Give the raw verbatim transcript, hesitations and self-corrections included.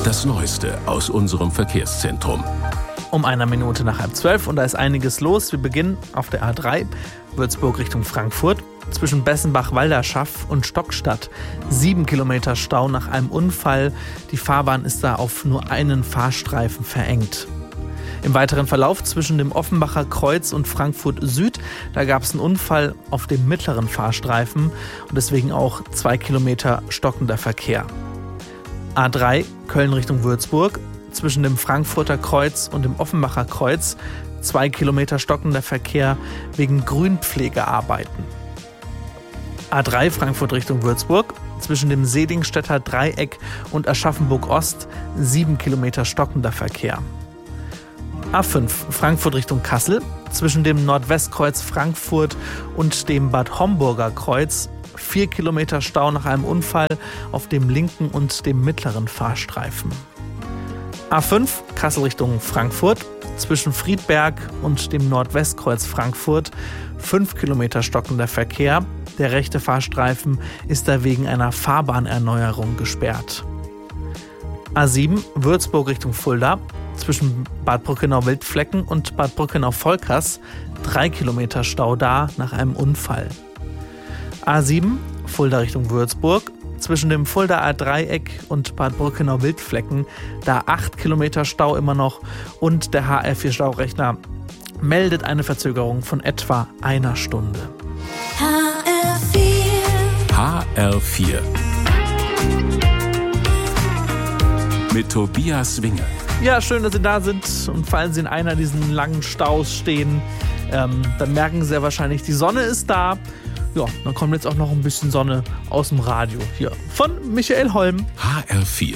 Das Neueste aus unserem Verkehrszentrum. Um einer Minute nach halb zwölf und da ist einiges los. Wir beginnen auf der A drei, Würzburg Richtung Frankfurt. Zwischen Bessenbach-Walderschaff und Stockstadt sieben Kilometer Stau nach einem Unfall. Die Fahrbahn ist da auf nur einen Fahrstreifen verengt. Im weiteren Verlauf zwischen dem Offenbacher Kreuz und Frankfurt Süd, da gab es einen Unfall auf dem mittleren Fahrstreifen und deswegen auch zwei Kilometer stockender Verkehr. A drei, Köln Richtung Würzburg, zwischen dem Frankfurter Kreuz und dem Offenbacher Kreuz, zwei Kilometer stockender Verkehr wegen Grünpflegearbeiten. A drei, Frankfurt Richtung Würzburg, zwischen dem Sedingstädter Dreieck und Aschaffenburg Ost, sieben Kilometer stockender Verkehr. A fünf, Frankfurt Richtung Kassel, zwischen dem Nordwestkreuz Frankfurt und dem Bad Homburger Kreuz, vier Kilometer Stau nach einem Unfall auf dem linken und dem mittleren Fahrstreifen. A fünf, Kassel Richtung Frankfurt, zwischen Friedberg und dem Nordwestkreuz Frankfurt, fünf Kilometer stockender Verkehr. Der rechte Fahrstreifen ist da wegen einer Fahrbahnerneuerung gesperrt. A sieben, Würzburg Richtung Fulda, zwischen Bad Brückenau-Wildflecken und Bad Brückenau-Volkers, drei Kilometer Stau da nach einem Unfall. A sieben, Fulda Richtung Würzburg, zwischen dem Fuldaer Dreieck und Bad Brückenau-Wildflecken, da acht Kilometer Stau immer noch und der H R vier Staurechner meldet eine Verzögerung von etwa einer Stunde. H R vier. H R vier. Mit Tobias Winge. Ja, schön, dass Sie da sind und falls Sie in einer dieser langen Staus stehen, ähm, dann merken Sie ja wahrscheinlich, die Sonne ist da. Ja, dann kommt jetzt auch noch ein bisschen Sonne aus dem Radio hier von Michael Holm. H R vier.